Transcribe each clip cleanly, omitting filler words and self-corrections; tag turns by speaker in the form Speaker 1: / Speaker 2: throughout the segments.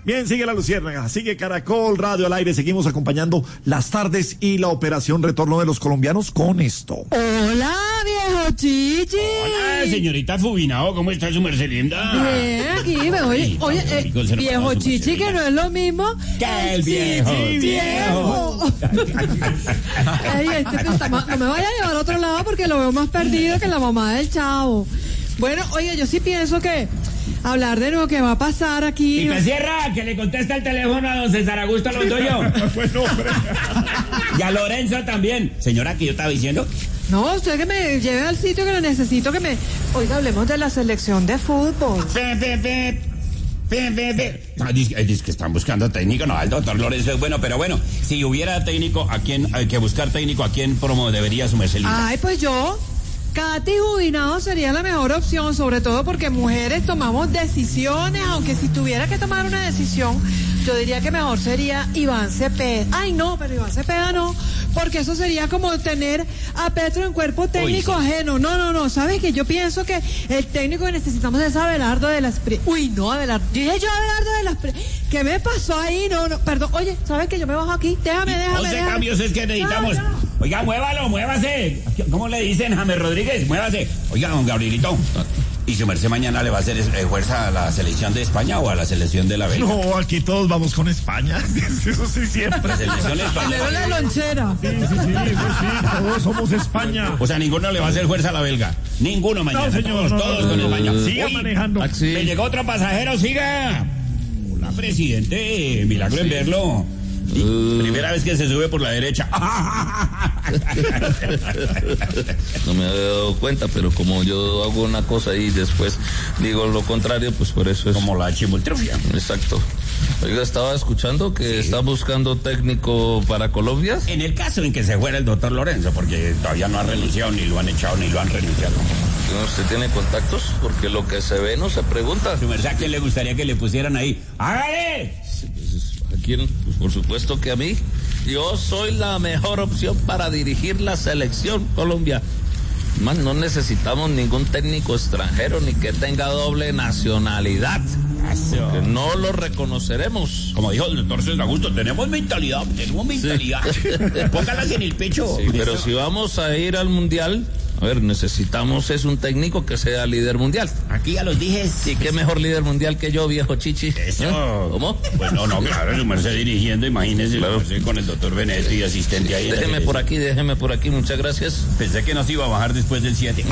Speaker 1: Bien, sigue la Luciérnaga, sigue Caracol Radio al aire, seguimos acompañando las tardes y la operación Retorno de los Colombianos con esto.
Speaker 2: Hola, viejo Chichi.
Speaker 3: Hola, señorita Fubinao, ¿cómo está su merced linda?
Speaker 2: Bien, aquí me voy. Oye, viejo Chichi, que no es lo mismo
Speaker 3: que el viejo.
Speaker 2: Ay, no me vaya a llevar a otro lado porque lo veo más perdido que la mamá del chavo. Bueno, oye, yo sí pienso que hablar de lo que va a pasar aquí.
Speaker 3: Y me cierra, que le contesta el teléfono a don César Augusto Londoño.
Speaker 1: Bueno, hombre.
Speaker 3: Y a Lorenzo también. Señora, que yo estaba diciendo.
Speaker 2: No, usted que me lleve al sitio que lo necesito, Oiga, hablemos de la selección de fútbol.
Speaker 3: Dice que están buscando técnico. No, el doctor Lorenzo es bueno, pero bueno, si hubiera técnico, hay que buscar técnico, ¿a quién debería su merced linda?
Speaker 2: Ay, pues yo. Katy Jubinado sería la mejor opción, sobre todo porque mujeres tomamos decisiones, aunque si tuviera que tomar una decisión, yo diría que mejor sería Iván Cepeda. Ay, no, pero Iván Cepeda no, porque eso sería como tener a Petro en cuerpo técnico ajeno. No, ¿sabes qué? Yo pienso que el técnico que necesitamos es Abelardo de las Pri... Uy, no, Abelardo. Dije yo Abelardo de las Pri... ¿Qué me pasó ahí? No, perdón. Oye, ¿sabes qué? Yo me bajo aquí. Déjame.
Speaker 3: 11 cambios es que necesitamos. Oiga, muévase. ¿Cómo le dicen, James Rodríguez? Muévase. Oiga, don Gabrielito. ¿Y su merced mañana le va a hacer fuerza a la selección de España o a la selección de la Bélgica?
Speaker 1: No, aquí todos vamos con España. Eso sí, siempre.
Speaker 3: La selección
Speaker 2: española. La lonchera.
Speaker 1: Sí, todos somos España.
Speaker 3: O sea, ninguno le va a hacer fuerza a la belga. Ninguno mañana.
Speaker 1: No, señor.
Speaker 3: Todos con España.
Speaker 1: Siga manejando.
Speaker 3: Me llegó otro pasajero, siga. Hola, presidente. Milagro en verlo. Primera vez que se sube por la derecha.
Speaker 4: No me había dado cuenta, pero como yo hago una cosa y después digo lo contrario, pues por eso es...
Speaker 3: Como la chimoltrofia.
Speaker 4: Exacto. Oiga, estaba escuchando que está buscando técnico para Colombia.
Speaker 3: En el caso en que se fuera el doctor Lorenzo, porque todavía no ha renunciado, ni lo han echado, ni lo han renunciado.
Speaker 4: ¿Usted tiene contactos? Porque lo que se ve no se pregunta.
Speaker 3: Su merced, ¿a quién le gustaría que le pusieran ahí? ¡Hágale!
Speaker 4: ¿A quién? Pues por supuesto que a mí. Yo soy la mejor opción para dirigir la selección Colombia. Man, no necesitamos ningún técnico extranjero ni que tenga doble nacionalidad. Que no lo reconoceremos.
Speaker 3: Como dijo el doctor César Augusto, tenemos mentalidad. Sí. Póngalas en el pecho.
Speaker 4: Sí, pero si vamos a ir al mundial, a ver, necesitamos un técnico que sea líder mundial.
Speaker 3: Aquí ya los dije.
Speaker 4: ¿Y qué mejor líder mundial que yo, viejo Chichi?
Speaker 3: Eso.
Speaker 4: ¿Cómo?
Speaker 3: Pues no, claro, su merced dirigiendo, imagínese, claro. Con el doctor Veneto y asistente ahí.
Speaker 4: Déjeme por aquí, muchas gracias.
Speaker 3: Pensé que nos iba a bajar después del 7.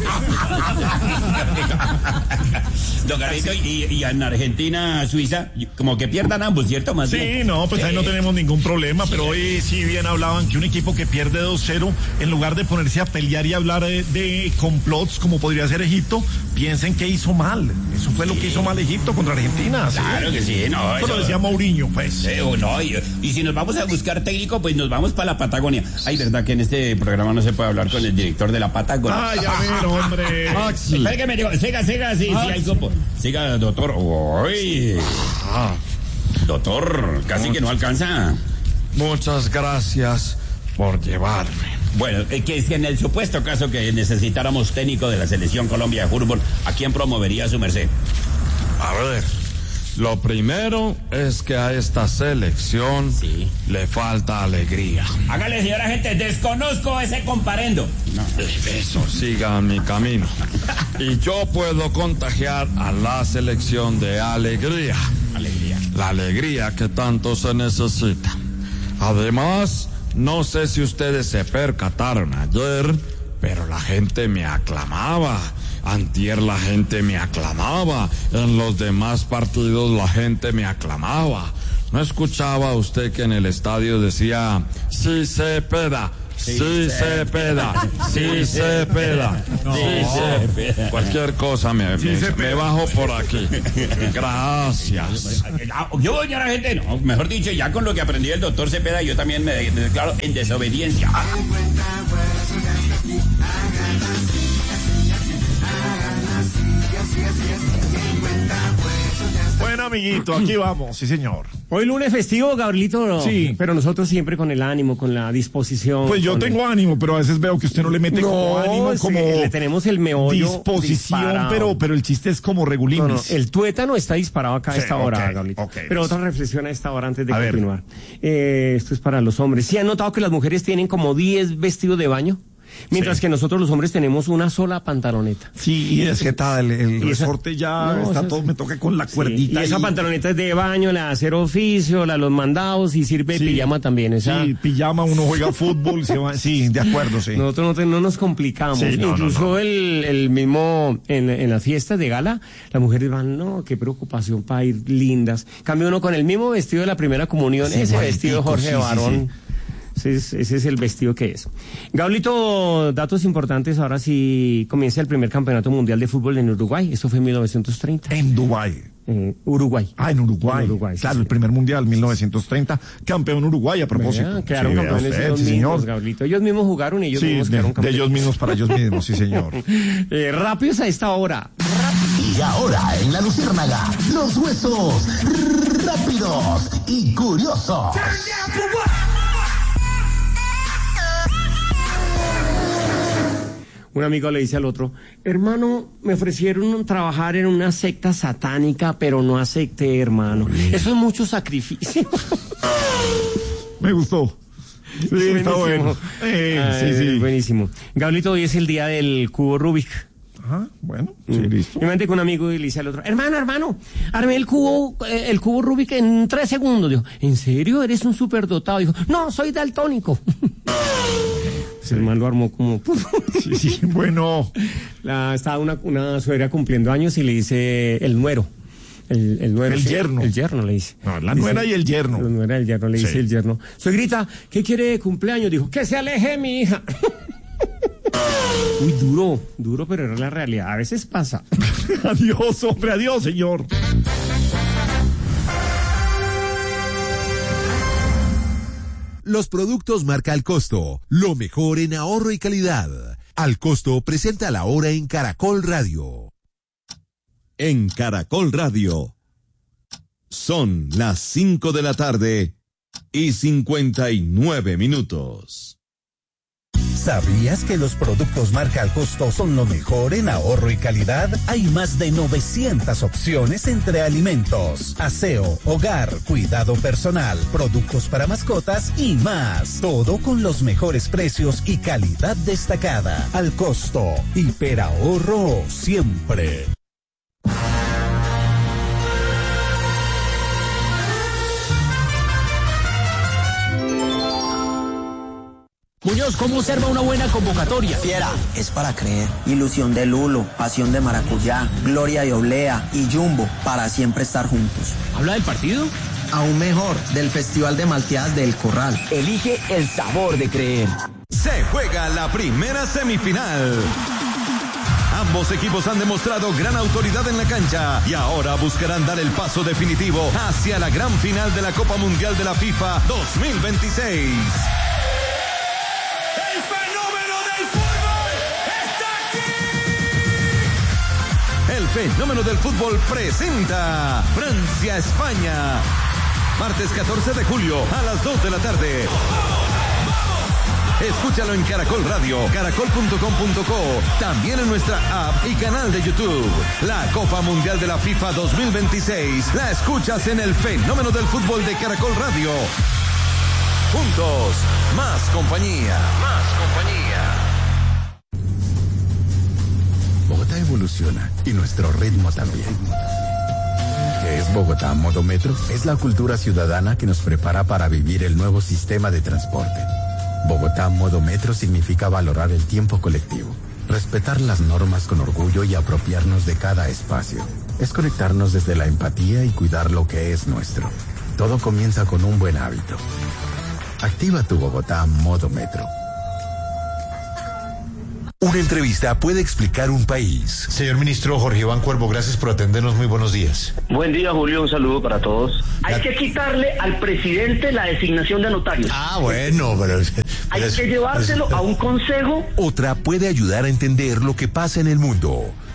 Speaker 3: Don Garito, y en Argentina, Suiza, como que pierdan ambos, ¿cierto? Más bien.
Speaker 1: Sí, no, pues ahí no tenemos ningún problema, pero hoy sí bien hablaban que un equipo que pierde 2-0, en lugar de ponerse a pelear y hablar de complots como podría ser Egipto, piensen que hizo mal. Eso fue lo que hizo mal Egipto contra Argentina. ¿sí?
Speaker 3: Claro que sí, no.
Speaker 1: Eso lo decía Mourinho, pues.
Speaker 3: No, y si nos vamos a buscar técnico, pues nos vamos para la Patagonia. Ay, verdad que en este programa no se puede hablar con el director de la Patagonia.
Speaker 1: Ay, a ver, hombre.
Speaker 3: Espera que me digo, siga, sí, hay grupo. Siga, doctor. Uy. Doctor, casi que no alcanza.
Speaker 5: Muchas gracias por llevarme.
Speaker 3: Bueno, que es que en el supuesto caso que necesitáramos técnico de la selección Colombia de fútbol, ¿a quién promovería su merced?
Speaker 5: A ver, lo primero es que a esta selección le falta alegría.
Speaker 3: Hágale, señora gente, desconozco ese comparendo.
Speaker 5: No, eso, siga mi camino. Y yo puedo contagiar a la selección de alegría. La alegría que tanto se necesita. Además, no sé si ustedes se percataron ayer, pero la gente me aclamaba. Antier la gente me aclamaba. En los demás partidos la gente me aclamaba. ¿No escuchaba usted que en el estadio decía, sí Cepeda? Sí Cepeda. Cualquier cosa me bajo por aquí. Gracias.
Speaker 3: Yo, señora gente, no, mejor dicho, ya con lo que aprendí del doctor Cepeda, yo también me declaro en desobediencia.
Speaker 1: Bueno, Bueno, amiguito, aquí vamos, sí, señor.
Speaker 6: Hoy lunes festivo, Gabrielito,
Speaker 1: Sí.
Speaker 6: pero nosotros siempre con el ánimo, con la disposición.
Speaker 1: Pues yo tengo ánimo, pero a veces veo que usted no le mete como ánimo,
Speaker 6: sí,
Speaker 1: como
Speaker 6: le tenemos el meollo
Speaker 1: disposición,
Speaker 6: disparado.
Speaker 1: pero el chiste es como regulimis.
Speaker 6: El tuétano está disparado acá a
Speaker 1: Sí,
Speaker 6: esta hora,
Speaker 1: ok,
Speaker 6: Gabrielito.
Speaker 1: ok.
Speaker 6: Pero otra reflexión a esta hora antes de
Speaker 1: A ver.
Speaker 6: continuar. Esto es para los hombres. ¿Sí han notado que las mujeres tienen como 10 vestidos de baño? Mientras
Speaker 1: Sí.
Speaker 6: que nosotros los hombres tenemos una sola pantaloneta.
Speaker 1: Sí, y es que el
Speaker 6: Y esa-
Speaker 1: resorte ya
Speaker 6: No,
Speaker 1: está
Speaker 6: esa-
Speaker 1: todo, me toca con la
Speaker 6: Sí,
Speaker 1: cuerdita.
Speaker 6: y esa pantaloneta es de baño, la de hacer oficio, la de los mandados y sirve de
Speaker 1: Sí.
Speaker 6: pijama también. Esa,
Speaker 1: Sí, pijama, uno juega fútbol, se va, sí, de acuerdo, sí.
Speaker 6: Nosotros no nos complicamos.
Speaker 1: Sí, no,
Speaker 6: Incluso
Speaker 1: no.
Speaker 6: el mismo, en las fiestas de gala, las mujeres van, no, qué preocupación para ir lindas. Cambio uno con el mismo vestido de la primera comunión,
Speaker 1: Sí,
Speaker 6: ese
Speaker 1: igualitico,
Speaker 6: vestido de Jorge
Speaker 1: sí, sí,
Speaker 6: Barón. Ese es el vestido que es. Gablito, datos importantes. Ahora sí comienza el primer campeonato mundial de fútbol en Uruguay. Esto fue en 1930.
Speaker 1: En Dubái.
Speaker 6: Uruguay.
Speaker 1: Ah, en Uruguay.
Speaker 6: En Uruguay, sí,
Speaker 1: claro,
Speaker 6: sí.
Speaker 1: el primer mundial, 1930. Campeón Uruguay, a propósito.
Speaker 6: Vea, quedaron
Speaker 1: Sí, vea
Speaker 6: campeones
Speaker 1: usted,
Speaker 6: ellos
Speaker 1: sí,
Speaker 6: mismos,
Speaker 1: señor.
Speaker 6: Gablito. Ellos mismos jugaron y ellos
Speaker 1: Sí,
Speaker 6: mismos
Speaker 1: de
Speaker 6: quedaron
Speaker 1: ellos
Speaker 6: campeones.
Speaker 1: mismos para ellos mismos, sí, señor.
Speaker 6: Rápidos a esta hora.
Speaker 7: Y ahora en La Luciérnaga, los huesos rápidos y curiosos.
Speaker 6: Un amigo le dice al otro, hermano, me ofrecieron trabajar en una secta satánica, pero no acepté, hermano. Eso es mucho sacrificio.
Speaker 1: Me gustó. Sí, está bueno. Sí.
Speaker 6: Buenísimo. Gablito, hoy es el día del cubo Rubik.
Speaker 1: Ajá, bueno, sí, listo.
Speaker 6: Me mandé con un amigo y le dice al otro, hermano, armé el cubo Rubik en 3 segundos. Dijo, ¿en serio? ¿Eres un superdotado? Dijo, no, soy daltónico. El man lo armó como...
Speaker 1: Sí, bueno.
Speaker 6: Estaba una suegra cumpliendo años y le dice el nuero. El nuero.
Speaker 1: El
Speaker 6: sí,
Speaker 1: yerno.
Speaker 6: El yerno le dice.
Speaker 1: No, la nuera y el yerno.
Speaker 6: La nuera y el yerno, le
Speaker 1: Sí.
Speaker 6: dice el yerno. Suegrita, ¿qué quiere de cumpleaños? Dijo, que se aleje mi hija. Uy, duro, pero era la realidad. A veces pasa.
Speaker 1: Adiós, hombre, adiós, señor.
Speaker 8: Los productos marca Al Costo, lo mejor en ahorro y calidad. Al Costo presenta la hora en Caracol Radio.
Speaker 9: En Caracol Radio. Son las 5 de la tarde y 59 minutos.
Speaker 7: ¿Sabías que los productos marca Al Costo son lo mejor en ahorro y calidad? Hay más de 900 opciones entre alimentos, aseo, hogar, cuidado personal, productos para mascotas y más. Todo con los mejores precios y calidad destacada. Al Costo, hiperahorro siempre.
Speaker 10: Muñoz, ¿cómo observa una buena convocatoria?
Speaker 11: Fiera, es para creer. Ilusión de Lulo, pasión de maracuyá, gloria de oblea y jumbo para siempre estar juntos.
Speaker 10: ¿Habla del partido?
Speaker 11: Aún mejor, del Festival de Malteadas del Corral.
Speaker 10: Elige el sabor de creer.
Speaker 9: Se juega la primera semifinal. Ambos equipos han demostrado gran autoridad en la cancha y ahora buscarán dar el paso definitivo hacia la gran final de la Copa Mundial de la FIFA 2026. El fenómeno del fútbol presenta Francia-España. Martes 14 de julio a las 2 de la tarde. Escúchalo en Caracol Radio, caracol.com.co, también en nuestra app y canal de YouTube. La Copa Mundial de la FIFA 2026 la escuchas en el fenómeno del fútbol de Caracol Radio. Juntos, más compañía. Más compañía.
Speaker 7: Bogotá evoluciona y nuestro ritmo también. ¿Qué es Bogotá Modo Metro? Es la cultura ciudadana que nos prepara para vivir el nuevo sistema de transporte. Bogotá Modo Metro significa valorar el tiempo colectivo, respetar las normas con orgullo y apropiarnos de cada espacio. Es conectarnos desde la empatía y cuidar lo que es nuestro. Todo comienza con un buen hábito. Activa tu Bogotá Modo Metro.
Speaker 8: Una entrevista puede explicar un país.
Speaker 12: Señor ministro Jorge Iván Cuervo, gracias por atendernos. Muy buenos días.
Speaker 13: Buen día, Julio. Un saludo para todos. Hay que quitarle al presidente la designación de notarios.
Speaker 12: Ah, bueno, pero...
Speaker 13: Hay que llevárselo a un consejo.
Speaker 8: Otra puede ayudar a entender lo que pasa en el mundo.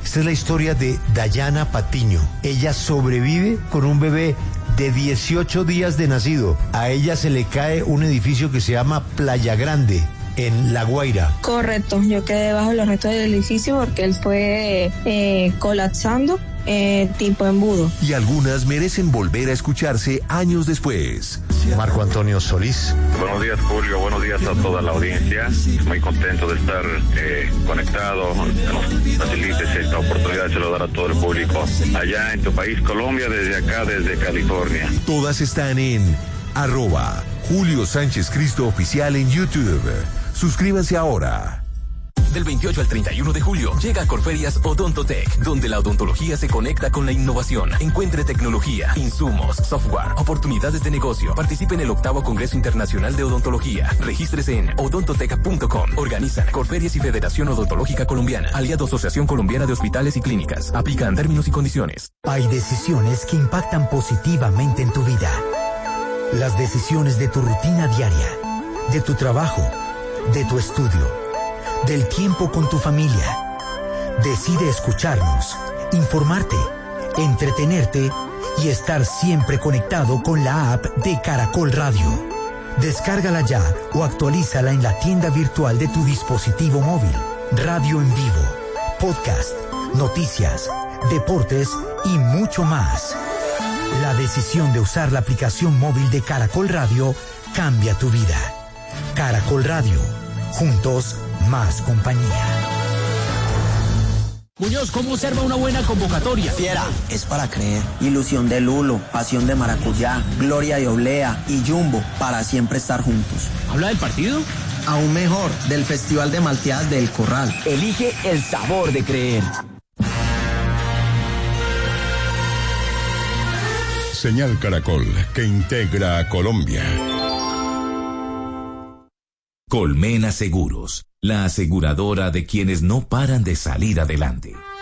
Speaker 14: Esta es la historia de Dayana Patiño. Ella sobrevive con un bebé de 18 días de nacido. A ella se le cae un edificio que se llama Playa Grande, en La Guaira.
Speaker 15: Correcto, yo quedé bajo los restos del edificio porque él fue colapsando tipo embudo.
Speaker 8: Y algunas merecen volver a escucharse años después.
Speaker 12: Marco Antonio Solís.
Speaker 16: Buenos días, Julio. Buenos días a toda la audiencia. Muy contento de estar conectado. Nos facilites esta oportunidad de saludar a todo el público allá en tu país, Colombia, desde acá, desde California.
Speaker 8: Todas están en @Julio Sánchez Cristo Oficial en YouTube. Suscríbanse ahora.
Speaker 17: Del 28 al 31 de julio llega a Corferias Odontotech, donde la odontología se conecta con la innovación. Encuentre tecnología, insumos, software, oportunidades de negocio. Participe en el 8º Congreso Internacional de Odontología. Regístrese en odontotech.com. Organizan Corferias y Federación Odontológica Colombiana. Aliado Asociación Colombiana de Hospitales y Clínicas. Aplican términos y condiciones.
Speaker 18: Hay decisiones que impactan positivamente en tu vida. Las decisiones de tu rutina diaria, de tu trabajo, de tu estudio, del tiempo con tu familia. Decide escucharnos, informarte, entretenerte y estar siempre conectado con la app de Caracol Radio. Descárgala ya o actualízala en la tienda virtual de tu dispositivo móvil. Radio en vivo, podcast, noticias, deportes y mucho más. La decisión de usar la aplicación móvil de Caracol Radio cambia tu vida. Caracol Radio, juntos más compañía.
Speaker 10: Muñoz, ¿cómo observa una buena convocatoria?
Speaker 11: Fiera, es para creer. Ilusión de Lulo, pasión de maracuyá, gloria de oblea y jumbo para siempre estar juntos.
Speaker 10: ¿Habla del partido?
Speaker 11: Aún mejor, del Festival de Malteadas del Corral.
Speaker 10: Elige el sabor de creer.
Speaker 8: Señal Caracol, que integra a Colombia.
Speaker 19: Colmena Seguros, la aseguradora de quienes no paran de salir adelante.